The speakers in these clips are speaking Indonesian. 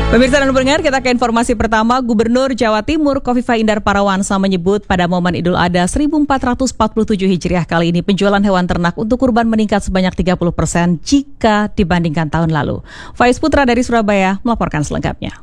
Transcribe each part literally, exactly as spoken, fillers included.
Pemirsa dan pendengar, kita ke informasi pertama. Gubernur Jawa Timur Khofifah Indar Parawansa menyebut pada momen Idul Adha seribu empat ratus empat puluh tujuh Hijriah kali ini penjualan hewan ternak untuk kurban meningkat sebanyak tiga puluh persen jika dibandingkan tahun lalu. Faiz Putra dari Surabaya melaporkan selengkapnya.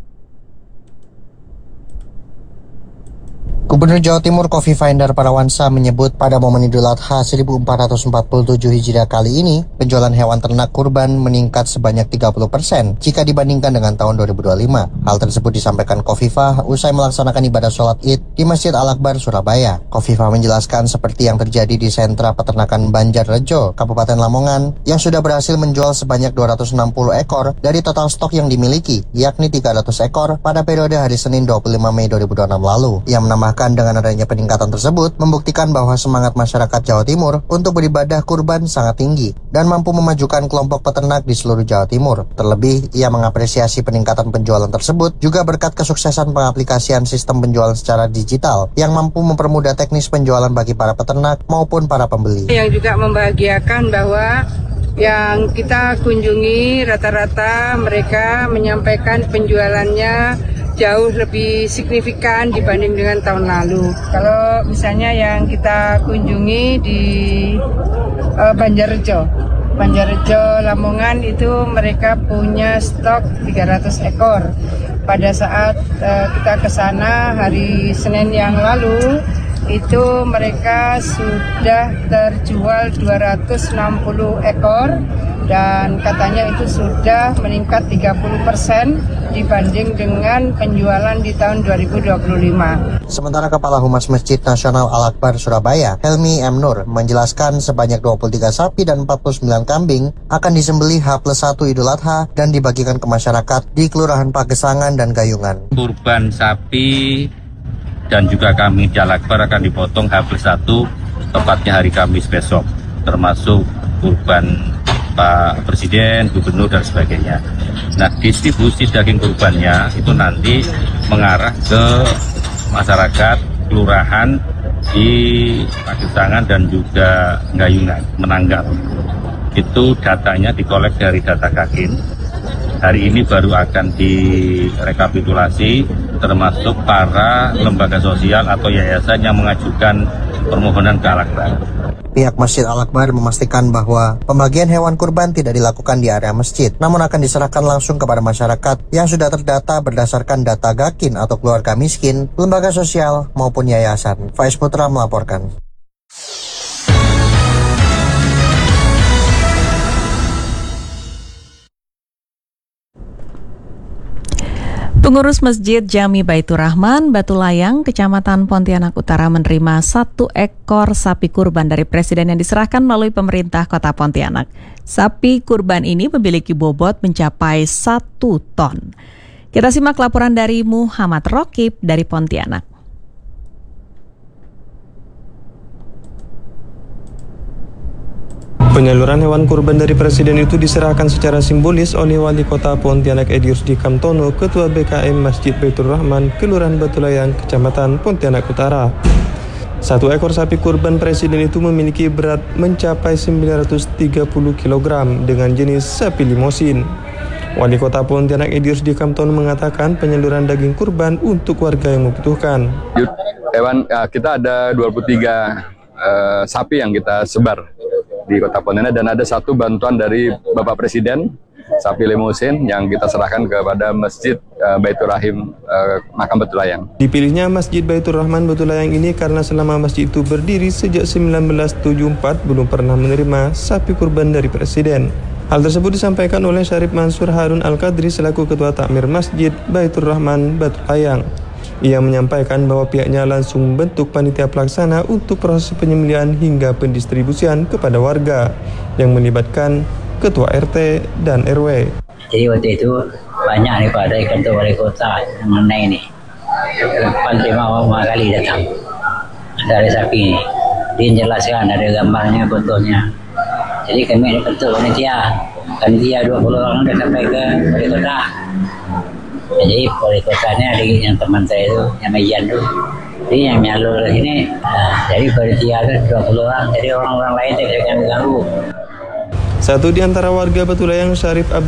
Gubernur Jawa Timur Khofifah Indar Parawansa menyebut pada momen Idul Adha seribu empat ratus empat puluh tujuh Hijriah kali ini, penjualan hewan ternak kurban meningkat sebanyak tiga puluh persen jika dibandingkan dengan tahun dua ribu dua puluh lima. Hal tersebut disampaikan Khofifah usai melaksanakan ibadah sholat Id di Masjid Al-Akbar, Surabaya. Khofifah menjelaskan seperti yang terjadi di sentra peternakan Banjarrejo, Kabupaten Lamongan, yang sudah berhasil menjual sebanyak dua ratus enam puluh ekor dari total stok yang dimiliki, yakni tiga ratus ekor pada periode hari Senin dua puluh lima Mei dua ribu dua puluh enam lalu. Ia menambahkan dengan adanya peningkatan tersebut membuktikan bahwa semangat masyarakat Jawa Timur untuk beribadah kurban sangat tinggi dan mampu memajukan kelompok peternak di seluruh Jawa Timur. Terlebih, ia mengapresiasi peningkatan penjualan tersebut juga berkat kesuksesan pengaplikasian sistem penjualan secara digital yang mampu mempermudah teknis penjualan bagi para peternak maupun para pembeli. Yang juga membahagiakan bahwa yang kita kunjungi rata-rata mereka menyampaikan penjualannya jauh lebih signifikan dibanding dengan tahun lalu. Kalau misalnya yang kita kunjungi di uh, Banjarrejo, Banjarrejo Lamongan itu mereka punya stok tiga ratus ekor. Pada saat uh, kita ke sana hari Senin yang lalu, itu mereka sudah terjual dua ratus enam puluh ekor dan katanya itu sudah meningkat tiga puluh persen dibanding dengan penjualan di tahun dua ribu dua puluh lima. Sementara Kepala Humas Masjid Nasional Al-Akbar Surabaya, Helmi M. Nur, menjelaskan sebanyak dua puluh tiga sapi dan empat puluh sembilan kambing akan disembelih H plus satu Idul Adha dan dibagikan ke masyarakat di Kelurahan Pagesangan dan Gayungan. Kurban sapi dan juga kami di Al-Akbar akan dipotong H plus satu tepatnya hari Kamis besok, termasuk kurban Pak Presiden, Gubernur, dan sebagainya. Nah, distribusi daging kurbannya itu nanti mengarah ke masyarakat, kelurahan di Pagesangan dan juga Gayungan, Menanggap. Itu datanya dikolek dari data Kakin. Hari ini baru akan direkapitulasi, termasuk para lembaga sosial atau yayasan yang mengajukan permohonan ke Al-Akbar. Pihak Masjid Al-Akbar memastikan bahwa pembagian hewan kurban tidak dilakukan di area masjid, namun akan diserahkan langsung kepada masyarakat yang sudah terdata berdasarkan data Gakin atau keluarga miskin, lembaga sosial maupun yayasan. Faiz Putra melaporkan. Pengurus Masjid Jami Baitur Rahman, Batu Layang, Kecamatan Pontianak Utara menerima satu ekor sapi kurban dari Presiden yang diserahkan melalui pemerintah Kota Pontianak. Sapi kurban ini memiliki bobot mencapai satu ton. Kita simak laporan dari Muhammad Rokib dari Pontianak. Penyaluran hewan kurban dari Presiden itu diserahkan secara simbolis oleh Wali Kota Pontianak Edi Rusdi Kamtono, Ketua B K M Masjid Baitur Rahman, Kelurahan Batu Layang, Kecamatan Pontianak Utara. Satu ekor sapi kurban Presiden itu memiliki berat mencapai sembilan ratus tiga puluh kilogram dengan jenis sapi limosin. Wali Kota Pontianak Edi Rusdi Kamtono mengatakan penyaluran daging kurban untuk warga yang membutuhkan. Hewan kita ada dua puluh tiga uh, sapi yang kita sebar di Kota Pontianak dan ada satu bantuan dari Bapak Presiden sapi limusin yang kita serahkan kepada Masjid uh, Baitur Rahim uh, Makam Batu Layang. Dipilihnya Masjid Baitur Rahman Batu Layang ini karena selama masjid itu berdiri sejak seribu sembilan ratus tujuh puluh empat belum pernah menerima sapi kurban dari Presiden. Hal tersebut disampaikan oleh Syarif Mansur Harun Al-Qadri selaku Ketua Takmir Masjid Baitur Rahman Batu Layang. Ia menyampaikan bahwa pihaknya langsung membentuk panitia pelaksana untuk proses penyembelihan hingga pendistribusian kepada warga yang melibatkan ketua R T dan R W. Jadi waktu itu banyak nih Pak dari kantor wali kota mengenai ini. Empat lima lima kali datang dari sapi ini. Dia menjelaskan ada gambarnya, fotonya. Jadi kami ini bentuk panitia. Panitia dua puluh orang sudah sampai ke wali kota. Jadi wali kotanya di yang teman saya itu, yang Mejan itu, jadi yang nyalur ini, nah, jadi panitia ada dua puluh orang, jadi orang-orang lain tidak akan diganggu. Satu di antara warga Batu Layang, Syarif